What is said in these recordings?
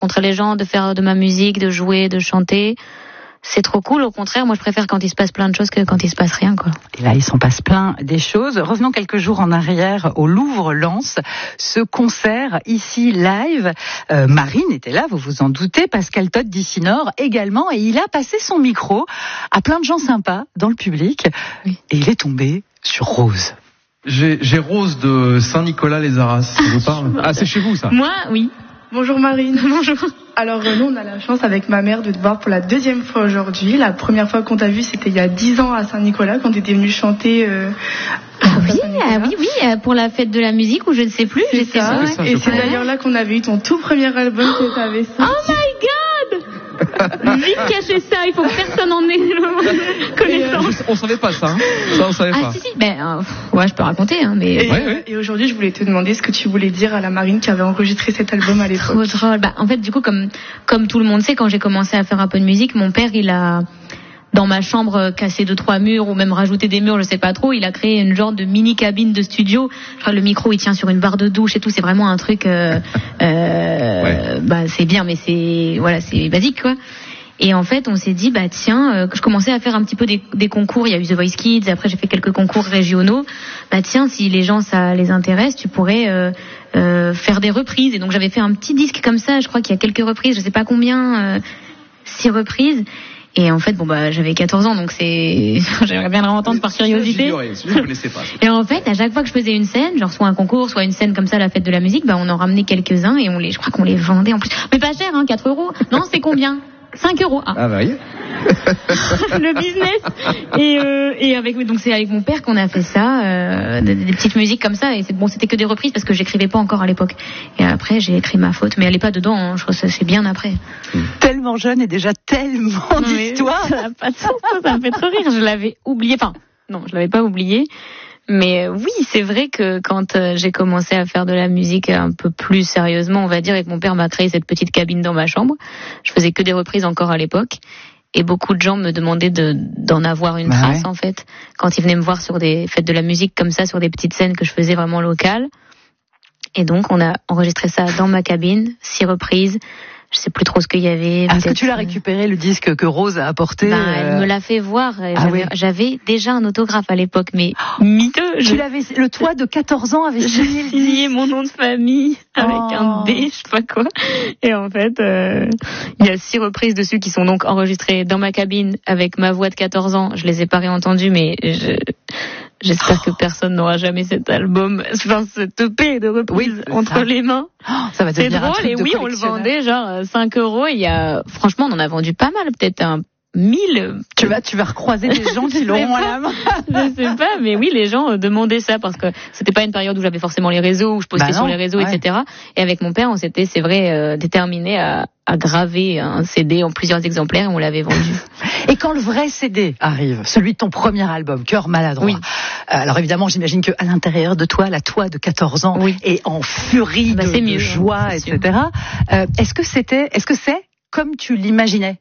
rencontrer les gens, de faire de ma musique, de jouer, de chanter. C'est trop cool. Au contraire, moi, je préfère quand il se passe plein de choses que quand il se passe rien, quoi. Et là, il s'en passe plein des choses. Revenons quelques jours en arrière au Louvre-Lens. Ce concert ici live, Marine était là, vous vous en doutez, Pascal Todt d'Ici Nord également, et il a passé son micro à plein de gens sympas dans le public. Oui. Et il est tombé sur Rose. J'ai Rose de Saint-Nicolas-les-Arras. Ça vous parle ? Ah, c'est chez vous, ça ? Moi, oui. Bonjour Marine. Bonjour. Alors nous, on a la chance avec ma mère de te voir pour la deuxième fois aujourd'hui. La première fois qu'on t'a vu, c'était il y a 10 ans à Saint-Nicolas, quand tu étais venue chanter oui, pour la fête de la musique, ou je ne sais plus. C'est ça. Et c'est d'ailleurs là qu'on avait eu ton tout premier album que tu avais sorti. Oh my god! Vite cacher ça, il faut que personne en ait connaissance. On savait pas ça, hein. Ça on savait pas. Si, ouais, je peux raconter, hein, mais. Et aujourd'hui, je voulais te demander ce que tu voulais dire à la Marine qui avait enregistré cet album à l'époque. Trop drôle. En fait, du coup, comme tout le monde sait, quand j'ai commencé à faire un peu de musique, mon père, il a, dans ma chambre, cassé 2-3 murs, ou même rajouté des murs, je sais pas trop. Il a créé une genre de mini cabine de studio. Je crois que le micro, il tient sur une barre de douche et tout. C'est vraiment un truc, c'est bien, mais c'est basique, quoi. Et en fait, on s'est dit, tiens, je commençais à faire un petit peu des concours. Il y a eu The Voice Kids. Après, j'ai fait quelques concours régionaux. Tiens, si les gens, ça les intéresse, tu pourrais faire des reprises. Et donc, j'avais fait un petit disque comme ça. Je crois qu'il y a quelques reprises. Je sais pas combien, 6 reprises. Et en fait, j'avais 14 ans, donc j'aimerais bien le entendre par curiosité. Je ne connaissais pas. Et en fait, à chaque fois que je faisais une scène, genre soit un concours, soit une scène comme ça à la fête de la musique, on en ramenait quelques-uns et je crois qu'on les vendait en plus. Mais pas cher, 4 €. Non, c'est combien? 5 €. Ah bah oui. Le business. Et donc c'est avec mon père qu'on a fait ça, des petites musiques comme ça. Et c'était que des reprises parce que j'écrivais pas encore à l'époque. Et après j'ai écrit ma faute, mais elle est pas dedans. Hein, je crois que c'est bien après. Tellement jeune et déjà tellement d'histoires. Ça n'a pas de sens. Ça me fait trop rire. Je l'avais oublié. Enfin, non, je l'avais pas oublié. Mais oui, c'est vrai que quand j'ai commencé à faire de la musique un peu plus sérieusement, on va dire, et que mon père m'a créé cette petite cabine dans ma chambre, je faisais que des reprises encore à l'époque. Et beaucoup de gens me demandaient d'en avoir une trace, en fait. Quand ils venaient me voir sur des fêtes de la musique comme ça, sur des petites scènes que je faisais vraiment locales. Et donc, on a enregistré ça dans ma cabine, 6 reprises. Je sais plus trop ce qu'il y avait. Est-ce que tu l'as récupéré, le disque que Rose a apporté? Elle me l'a fait voir. J'avais déjà un autographe à l'époque, mais miteux. Le toit de 14 ans avait signé mon nom de famille avec un D, je sais pas quoi. Et en fait, il y a 6 reprises dessus qui sont donc enregistrées dans ma cabine avec ma voix de 14 ans. Je les ai pas réentendues, mais j'espère que personne n'aura jamais cet album, cette EP de reprise entre les mains. Ça va devenir un truc et oui, on le vendait genre 5 €. Franchement, on en a vendu pas mal, peut-être 1000. Tu vas recroiser des gens qui l'auront à la main. Je sais pas, mais oui, les gens demandaient ça parce que c'était pas une période où j'avais forcément les réseaux, où je postais sur les réseaux, etc. Et avec mon père, on s'était, c'est vrai, déterminé à graver un CD en plusieurs exemplaires et on l'avait vendu. Et quand le vrai CD arrive, celui de ton premier album, Cœur maladroit, alors évidemment, j'imagine que à l'intérieur de toi, toi de 14 ans, est en furie de joie, etc. Est-ce que c'est comme tu l'imaginais?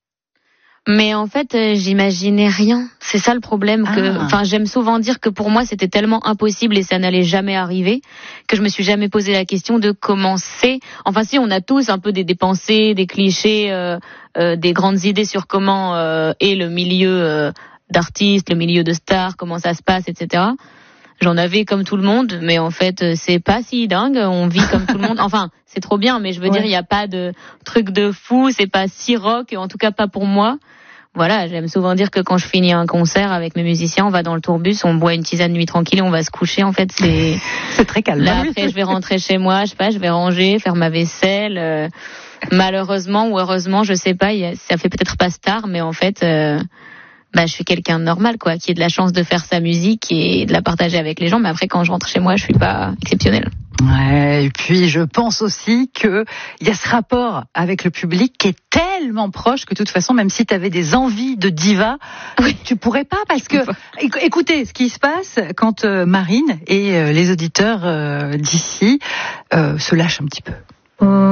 Mais en fait, j'imaginais rien. C'est ça le problème. J'aime souvent dire que pour moi, c'était tellement impossible et ça n'allait jamais arriver que je me suis jamais posé la question de comment c'est. Enfin, si, on a tous un peu des pensées, des clichés, des grandes idées sur comment est le milieu d'artistes, le milieu de stars, comment ça se passe, etc. J'en avais comme tout le monde, mais en fait, c'est pas si dingue. On vit comme tout le monde. Enfin, c'est trop bien, mais je veux dire, il n'y a pas de truc de fou. C'est pas si rock, en tout cas pas pour moi. Voilà, j'aime souvent dire que quand je finis un concert avec mes musiciens, on va dans le tourbus, on boit une tisane nuit tranquille et on va se coucher. En fait, c'est très calme. Là, après, je vais rentrer chez moi, je sais pas, je vais ranger, faire ma vaisselle. Malheureusement ou heureusement, je sais pas, ça fait peut-être pas star, mais en fait, je suis quelqu'un de normal, quoi, qui a de la chance de faire sa musique et de la partager avec les gens. Mais après, quand je rentre chez moi, je suis pas exceptionnelle. Ouais, et puis je pense aussi que il y a ce rapport avec le public qui est tellement proche que de toute façon, même si tu avais des envies de diva, tu pourrais pas, parce que écoutez ce qui se passe quand Marine et les auditeurs d'ici se lâchent un petit peu.